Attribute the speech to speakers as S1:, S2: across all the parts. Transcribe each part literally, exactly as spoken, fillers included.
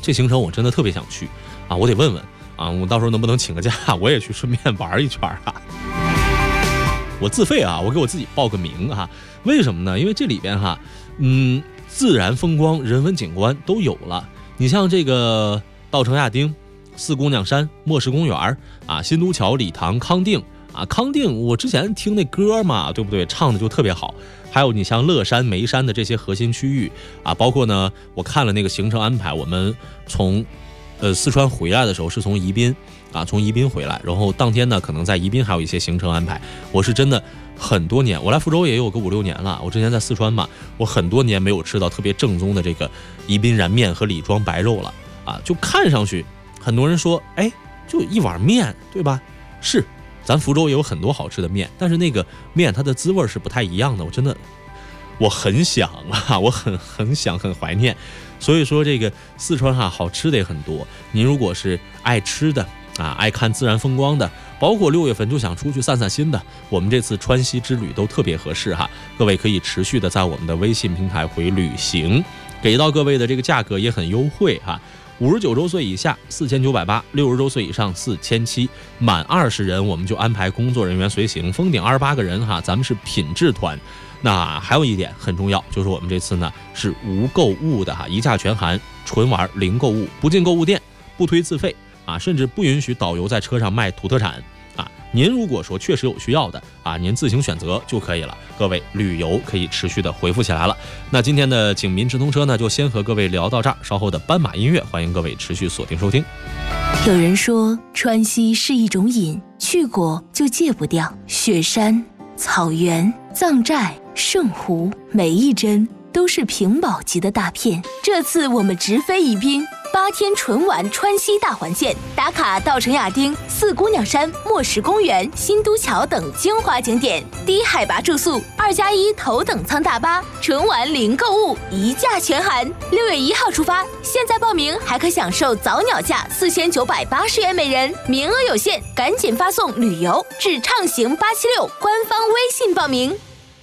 S1: 这行程我真的特别想去啊，我得问问啊，我到时候能不能请个假，我也去顺便玩一圈啊。我自费啊，我给我自己报个名啊。为什么呢？因为这里边哈，嗯，自然风光、人文景观都有了。你像这个稻城亚丁、四姑娘山、莫石公园啊、新都桥、理塘、康定啊，康定我之前听那歌嘛，对不对？唱的就特别好。还有你像乐山、眉山的这些核心区域啊，包括呢，我看了那个行程安排，我们从呃四川回来的时候是从宜宾。啊，从宜宾回来，然后当天呢，可能在宜宾还有一些行程安排。我是真的很多年，我来福州也有个五六年了。我之前在四川嘛，我很多年没有吃到特别正宗的这个宜宾燃面和李庄白肉了啊！就看上去，很多人说，哎，就一碗面，对吧？是，咱福州也有很多好吃的面，但是那个面它的滋味是不太一样的。我真的，我很想啊，我很很想，很怀念。所以说，这个四川哈、啊、好吃的也很多。您如果是爱吃的。啊，爱看自然风光的，包括六月份就想出去散散心的，我们这次川西之旅都特别合适哈。各位可以持续的在我们的微信平台回旅行，给到各位的这个价格也很优惠哈。五十九周岁以下四千九百八，六十周岁以上四千七，满二十人我们就安排工作人员随行，封顶二十八个人哈，咱们是品质团。那还有一点很重要，就是我们这次呢是无购物的哈，一价全含，纯玩零购物，不进购物店，不推自费。啊，甚至不允许导游在车上卖土特产啊！您如果说确实有需要的啊，您自行选择就可以了。各位，旅游可以持续的恢复起来了。那今天的警民直通车呢，就先和各位聊到这儿，稍后的斑马音乐，欢迎各位持续锁定收听。
S2: 有人说，川西是一种瘾，去过就戒不掉。雪山、草原、藏寨、圣湖，每一帧都是屏保级的大片。这次我们直飞宜宾。八天纯玩川西大环线，打卡稻城亚丁、四姑娘山、莫石公园、新都桥等精华景点，低海拔住宿，二加一头等舱大巴，纯玩零购物，一价全含。六月一号出发，现在报名还可享受早鸟价四千九百八十元每人，名额有限，赶紧发送旅游至畅行八七六官方微信报名。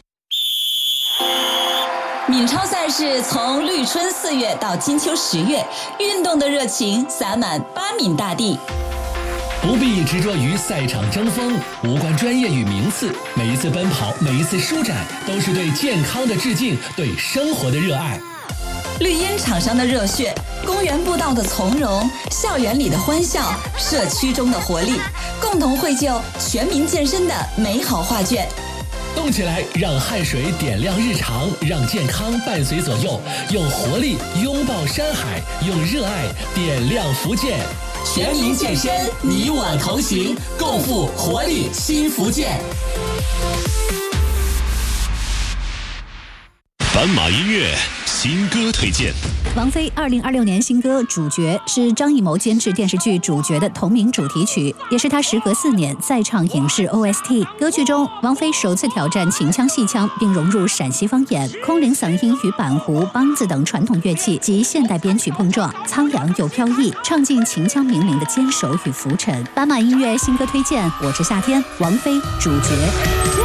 S3: 闽超赛事从绿春四月到金秋十月，运动的热情洒满巴闽大地。
S4: 不必执着于赛场争锋，无关专业与名次，每一次奔跑，每一次舒展，都是对健康的致敬，对生活的热爱。
S3: 绿茵场上的热血，公园步道的从容，校园里的欢笑，社区中的活力，共同绘就全民健身的美好画卷。
S4: 动起来，让汗水点亮日常，让健康伴随左右，用活力拥抱山海，用热爱点亮福建。全民健身，你我同行，共赴活力新福建。
S5: 斑马音乐新歌推荐。
S6: 王菲二零二六年新歌《主角》是张艺谋监制电视剧《主角》的同名主题曲，也是他时隔四年再唱影视 O S T。歌曲中，王菲首次挑战秦腔戏腔，并融入陕西方言、空灵嗓音与板胡、梆子等传统乐器及现代编曲碰撞，苍凉又飘逸，唱尽秦腔名伶的坚守与浮沉。斑马音乐新歌推荐，我是夏天，王菲《主角》。